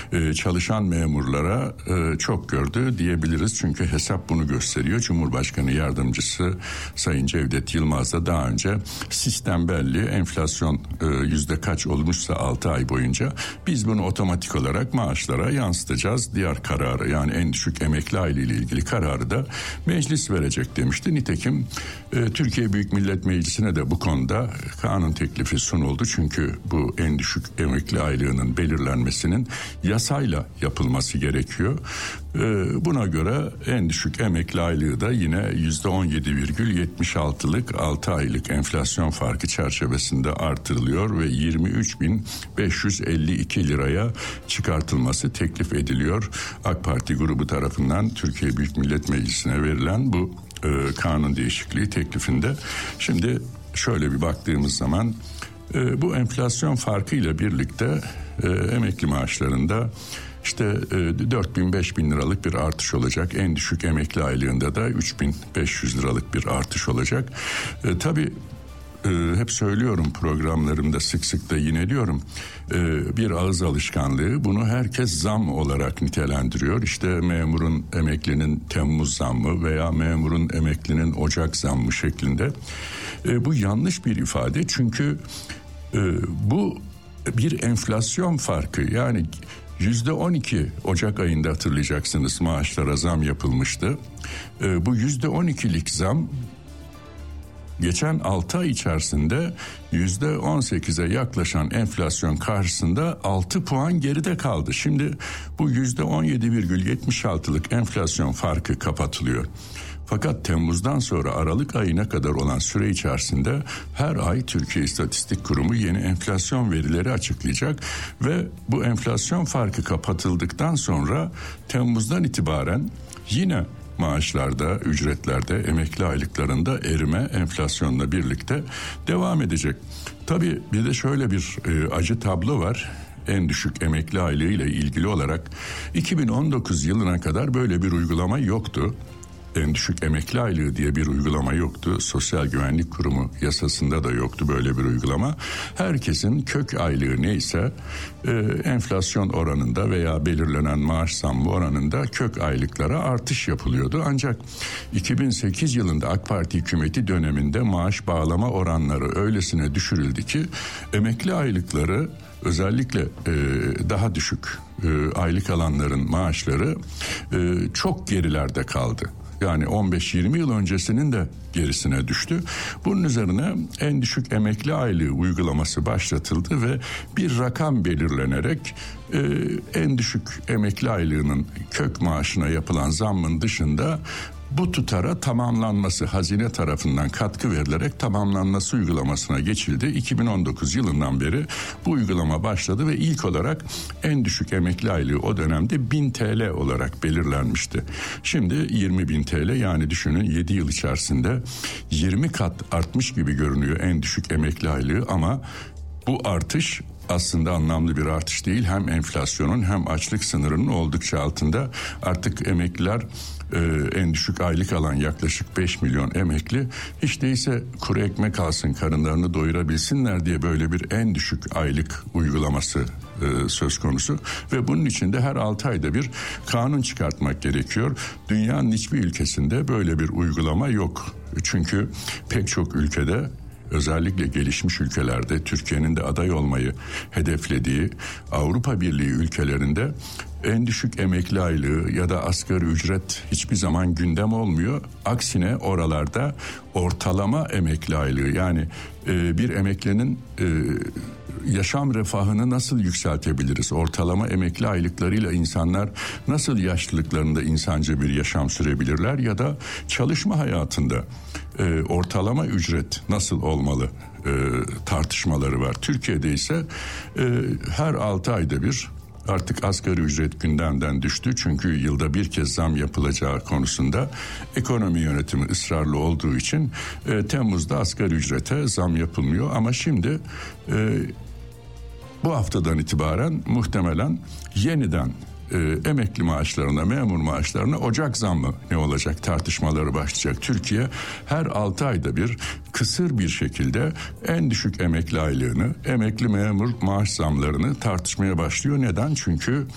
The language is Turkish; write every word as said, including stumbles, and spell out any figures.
e, çalışan memurlara e, çok gördü diyebiliriz. Çünkü hesap bunu gösteriyor. Cumhurbaşkanı Yardımcısı Sayın Cevdet Yılmaz da daha önce sistem belli, enflasyon e, yüzde kaç olmuşsa altı ay boyunca biz bunu otomatik olarak maaşlara yansıtacağız. Diğer kararı, yani en düşük emekli aile ile ilgili kararı da meclis verecek demişti. Nitekim e, Türkiye Büyük Millet Meclisi'ne de bu konuda kanun teklifi sunuldu. Çünkü bu en düşük emekli aylığının belirlenmesinin yasayla yapılması gerekiyor. E, buna göre en düşük emekli aylığı da yine yüzde on yedi virgül yetmiş altılık altı aylık enflasyon farkı çerçevesinde artırılıyor ve yirmi üç bin beş yüz elli iki liraya çıkartılması teklif ediliyor. AK Parti grubu tarafından Türkiye Büyük Millet Meclisi'ne verilen bu e, kanun değişikliği teklifinde. Şimdi şöyle bir baktığımız zaman e, bu enflasyon farkıyla birlikte e, emekli maaşlarında İşte e, dört bin beş bin liralık bir artış olacak. En düşük emekli aylığında da üç bin beş yüz liralık bir artış olacak. E, tabii e, hep söylüyorum programlarımda, sık sık da yineliyorum. E, bir ağız alışkanlığı, bunu herkes zam olarak nitelendiriyor. İşte memurun emeklinin Temmuz zammı veya memurun emeklinin Ocak zammı şeklinde. E, bu yanlış bir ifade, çünkü e, bu bir enflasyon farkı. Yani yüzde on iki Ocak ayında hatırlayacaksınız maaşlara zam yapılmıştı. Ee, bu yüzde on ikilik zam geçen altı ay içerisinde yüzde on sekize yaklaşan enflasyon karşısında altı puan geride kaldı. Şimdi bu yüzde on yedi virgül yetmiş altılık enflasyon farkı kapatılıyor. Fakat Temmuz'dan sonra Aralık ayına kadar olan süre içerisinde her ay Türkiye İstatistik Kurumu yeni enflasyon verileri açıklayacak ve bu enflasyon farkı kapatıldıktan sonra Temmuz'dan itibaren yine maaşlarda, ücretlerde, emekli aylıklarında erime enflasyonla birlikte devam edecek. Tabii bir de şöyle bir e, acı tablo var. En düşük emekli aylığı ile ilgili olarak iki bin on dokuz yılına kadar böyle bir uygulama yoktu. En düşük emekli aylığı diye bir uygulama yoktu. Sosyal Güvenlik Kurumu yasasında da yoktu böyle bir uygulama. Herkesin kök aylığı neyse e, enflasyon oranında veya belirlenen maaş zammı oranında kök aylıklara artış yapılıyordu. Ancak iki bin sekiz yılında AK Parti hükümeti döneminde maaş bağlama oranları öylesine düşürüldü ki emekli aylıkları, özellikle e, daha düşük e, aylık alanların maaşları e, çok gerilerde kaldı. Yani on beş yirmi yıl öncesinin de gerisine düştü. Bunun üzerine en düşük emekli aylığı uygulaması başlatıldı ve bir rakam belirlenerek e, en düşük emekli aylığının kök maaşına yapılan zammın dışında bu tutara tamamlanması, hazine tarafından katkı verilerek tamamlanması uygulamasına geçildi. iki bin on dokuz yılından beri bu uygulama başladı ve ilk olarak en düşük emekli aylığı o dönemde bin T L olarak belirlenmişti. Şimdi yirmi bin T L, yani düşünün yedi yıl içerisinde yirmi kat artmış gibi görünüyor en düşük emekli aylığı, ama bu artış aslında anlamlı bir artış değil. Hem enflasyonun hem açlık sınırının oldukça altında. Artık emekliler, e, en düşük aylık alan yaklaşık beş milyon emekli, hiç değilse kuru ekmek alsın, karınlarını doyurabilsinler diye böyle bir en düşük aylık uygulaması e, söz konusu. Ve bunun için de her altı ayda bir kanun çıkartmak gerekiyor. Dünyanın hiçbir ülkesinde böyle bir uygulama yok. Çünkü pek çok ülkede, özellikle gelişmiş ülkelerde, Türkiye'nin de aday olmayı hedeflediği Avrupa Birliği ülkelerinde en düşük emekli aylığı ya da asgari ücret hiçbir zaman gündem olmuyor. Aksine oralarda ortalama emekli aylığı, yani e, bir emeklinin e, yaşam refahını nasıl yükseltebiliriz? Ortalama emekli aylıklarıyla insanlar nasıl yaşlılıklarında insanca bir yaşam sürebilirler ya da çalışma hayatında e, ortalama ücret nasıl olmalı e, tartışmaları var. Türkiye'de ise e, her altı ayda bir artık asgari ücret gündemden düştü. Çünkü yılda bir kez zam yapılacağı konusunda ekonomi yönetimi ısrarlı olduğu için e, Temmuz'da asgari ücrete zam yapılmıyor. Ama şimdi e, bu haftadan itibaren muhtemelen yeniden e, emekli maaşlarına, memur maaşlarına Ocak zammı ne olacak tartışmaları başlayacak. Türkiye her altı ayda bir kısır bir şekilde en düşük emekli aylığını, emekli memur maaş zamlarını tartışmaya başlıyor. Neden? Çünkü